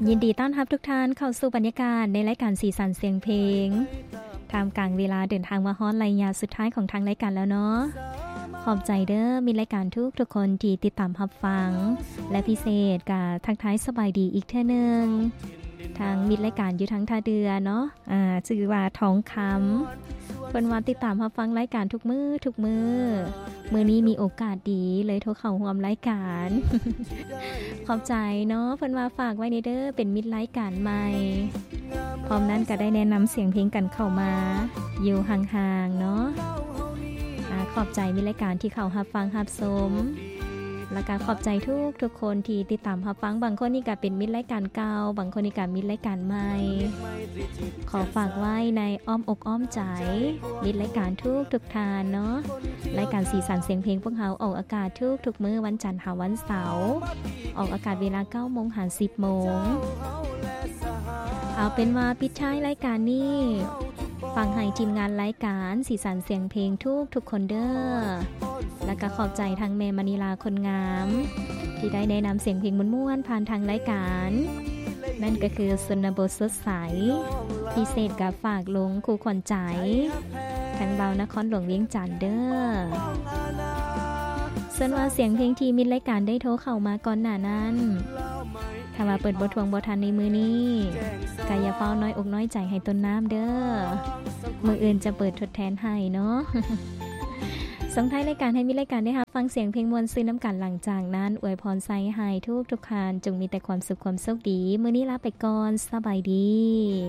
ยินดีต้อนรับทุกท่านเข้าสู่บรรยากาศในรายการสีสันเสียงเพลงท่ามกลางเวลาเดินทางมาฮอดระยะสุดท้ายของทางรายการแล้วเนาะขอบใจเด้อมีรายการทุกคนที่ติดตามรับฟังและพิเศษกับทักทายสบายดีอีกเท่านึงทางมีรายการอยู่ทั้งท่าเดือเนาะชื่อว่าท้องคำเพิ่นว่าติดตามรับฟังรายการทุกมื้อมื้อนี้มีโอกาสดีเลยโทรเข้าร่วมรายการ ขอบใจเนาะเพิ่นว่าฝากไว้ในเด้อเป็นมิตรรายการใหม่พร้อมนั้นก็ได้แนะนำเสียงเพลงกันเข้ามาอยู่ห่างๆเนาะขอบใจมิตรรายการที่เข้ารับฟังรับชมและก็ขอบใจทุกคนที่ติดตามรับฟังบางคนนี่ก็เป็นมิตรรายการเก่าบางคนนี่ก็มิตรรายการใหม่ขอฝากไว้ในอ้อมอกอ้อมใจมิตรรายการทุกท่านเนาะรายการสีสันเสียงเพลงพวกเราออกอากาศทุกมื้อวันจันทร์หาวันเสาร์ออกอากาศเวลา 9:00 น. ถึง 10:00 น. เอาเป็นว่าปิดท้ายรายการนี้ฟังให้ทีมงานรายการสีสันเสียงเพลงทุกคนเด้อและก็ขอบใจทางแม่มณีลาคนงามที่ได้แนะนำเสียงเพลงม่วนๆผ่านทางรายการนั่นก็คือสนบทสดใสพิเศษกับฝากลงคู่ขวัญใจทางเบานครหลวงเวียงจันทน์เด้อส่วนว่าเสียงเพลงที่มิตรรายการได้โทรเข้ามาก่อนหน้านั้นถ้าว่าเปิดบททวงบททันในมือนี้กายาเฝ้าน้อยอกน้อยใจให้ต้นน้ำเด้อมืออื่นจะเปิดทดแทนให้เนาะส่งท้ายรายการให้มิตรรายการได้รับฟังเสียงเพลงมวลซื่นน้ำกันหลังจากนั้นอวยพรไซให้ทุกท่านจงมีแต่ความสุขความโชคดีมื้อนี้ลาไปก่อนสบายดี